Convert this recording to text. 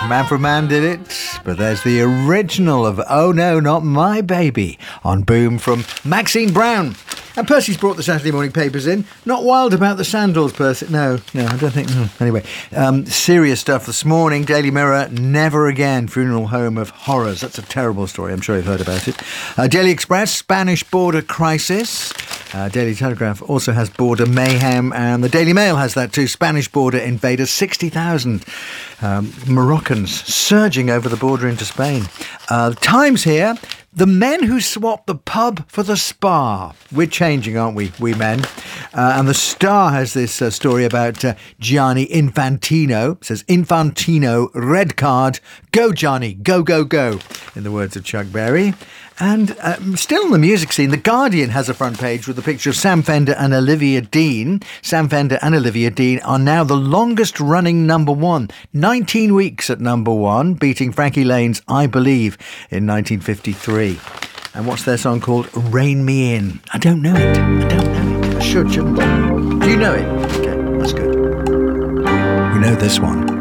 Manfred Mann did it, but there's the original of Oh No, Not My Baby on Boom from Maxine Brown. And Percy's brought the Saturday morning papers in. Not wild about the sandals, Percy. No, I don't think. Anyway, serious stuff this morning. Daily Mirror, never again. Funeral home of horrors. That's a terrible story. I'm sure you've heard about it. Daily Express, Spanish border crisis. Daily Telegraph also has border mayhem. And the Daily Mail has that too. Spanish border invaders, 60,000 Moroccans surging over the border into Spain. Times here. The men who swapped the pub for the spa. We're changing, aren't we men? And the Star has this story about Gianni Infantino. It says, Infantino, red card, go Gianni, go, go, go, in the words of Chuck Berry. And still on the music scene, The Guardian has a front page with a picture of Sam Fender and Olivia Dean. Sam Fender and Olivia Dean are now the longest running number one. 19 weeks at number one, beating Frankie Lane's I Believe in 1953. And what's their song called? Rein Me In. I don't know it. I shouldn't I? Do you know it? Okay, that's good. We know this one.